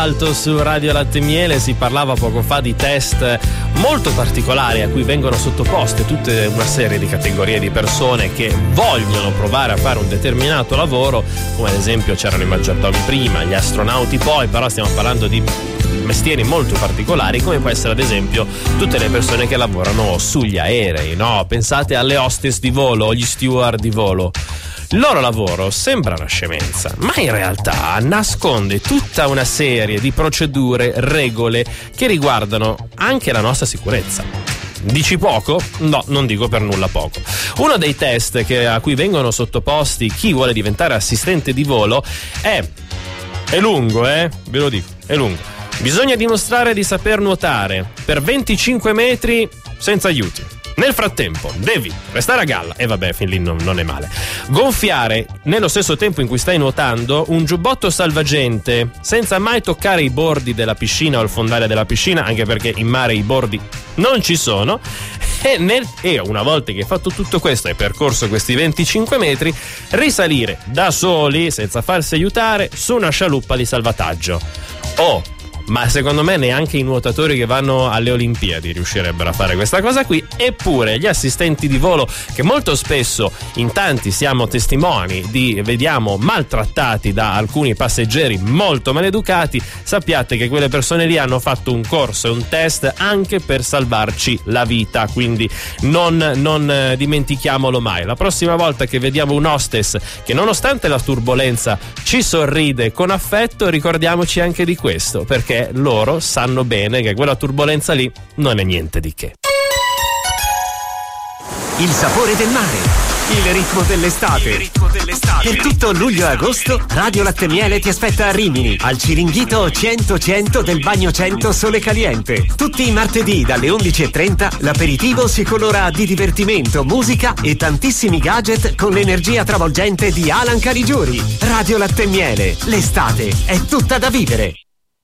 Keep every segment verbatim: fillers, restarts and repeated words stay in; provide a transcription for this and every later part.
Alto su Radio Latte e Miele. Si parlava poco fa di test molto particolari a cui vengono sottoposte tutta una serie di categorie di persone che vogliono provare a fare un determinato lavoro, come ad esempio c'erano i maggiordomi prima, gli astronauti poi, però stiamo parlando di mestieri molto particolari, come può essere ad esempio tutte le persone che lavorano sugli aerei, no? Pensate alle hostess di volo o gli steward di volo. Il loro lavoro sembra una scemenza, ma in realtà nasconde tutta una serie di procedure, regole che riguardano anche la nostra sicurezza. Dici poco? No, non dico per nulla poco. Uno dei test che, a cui vengono sottoposti chi vuole diventare assistente di volo è... è lungo, eh? Ve lo dico, è lungo. Bisogna dimostrare di saper nuotare per venticinque metri senza aiuti. Nel frattempo devi restare a galla, e vabbè, fin lì non, non è male. Gonfiare nello stesso tempo in cui stai nuotando un giubbotto salvagente senza mai toccare i bordi della piscina o il fondale della piscina, anche perché in mare i bordi non ci sono. E, nel, e una volta che hai fatto tutto questo e percorso questi venticinque metri, risalire da soli, senza farsi aiutare, su una scialuppa di salvataggio. Oh, ma secondo me neanche i nuotatori che vanno alle Olimpiadi riuscirebbero a fare questa cosa qui. Eppure gli assistenti di volo, che molto spesso in tanti siamo testimoni di vediamo maltrattati da alcuni passeggeri molto maleducati, sappiate che quelle persone lì hanno fatto un corso e un test anche per salvarci la vita, quindi non, non eh, dimentichiamolo mai. La prossima volta che vediamo un hostess che nonostante la turbolenza ci sorride con affetto, ricordiamoci anche di questo, perché loro sanno bene che quella turbolenza lì non è niente di che. Il sapore del mare, il ritmo dell'estate. Il ritmo dell'estate. Per tutto luglio e agosto Radio Latte e Miele ti aspetta a Rimini, al Ciringhito cento cento del Bagno cento Sole Caliente. Tutti i martedì dalle undici e trenta l'aperitivo si colora di divertimento, musica e tantissimi gadget con l'energia travolgente di Alan Caligiuri. Radio Latte e Miele, l'estate è tutta da vivere.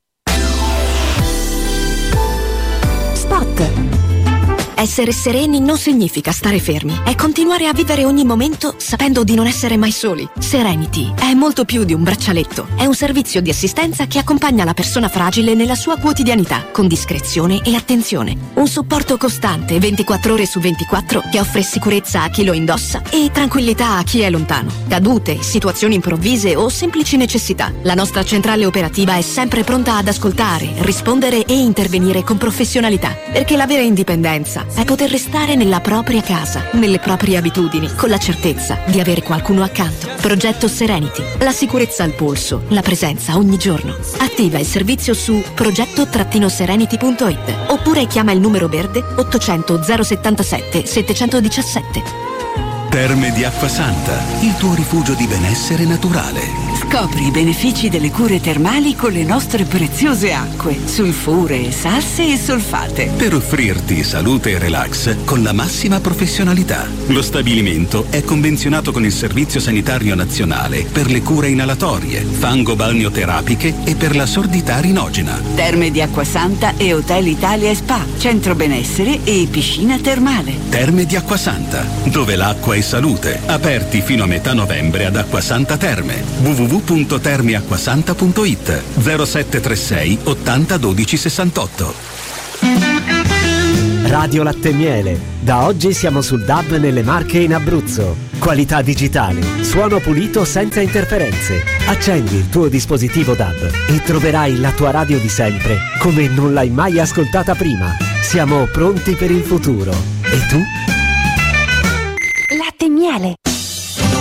Essere sereni non significa stare fermi, è continuare a vivere ogni momento sapendo di non essere mai soli. Serenity è molto più di un braccialetto, è un servizio di assistenza che accompagna la persona fragile nella sua quotidianità, con discrezione e attenzione. Un supporto costante ventiquattro ore su ventiquattro che offre sicurezza a chi lo indossa e tranquillità a chi è lontano. Cadute, situazioni improvvise o semplici necessità. La nostra centrale operativa è sempre pronta ad ascoltare, rispondere e intervenire con professionalità, perché la vera indipendenza è poter restare nella propria casa, nelle proprie abitudini, con la certezza di avere qualcuno accanto. Progetto Serenity, la sicurezza al polso, la presenza ogni giorno. Attiva il servizio su progetto serenity punto it oppure chiama il numero verde ottocento zero settantasette settecentodiciassette. Terme di Acquasanta, il tuo rifugio di benessere naturale. Scopri i benefici delle cure termali con le nostre preziose acque, sulfure, salse e solfate. Per offrirti salute e relax con la massima professionalità. Lo stabilimento è convenzionato con il Servizio Sanitario Nazionale per le cure inalatorie, fango-balneoterapiche e per la sordità rinogena. Terme di Acquasanta e Hotel Italia e Spa, centro benessere e piscina termale. Terme di Acquasanta, dove l'acqua è salute. Aperti fino a metà novembre ad Acquasanta Terme. w w w punto termiacquasanta punto it zero sette tre sei ottanta dodici sessantotto. Radio Latte e Miele. Da oggi siamo sul D A B nelle Marche in Abruzzo. Qualità digitale, suono pulito senza interferenze. Accendi il tuo dispositivo D A B e troverai la tua radio di sempre come non l'hai mai ascoltata prima. Siamo pronti per il futuro. E tu? Latte e Miele.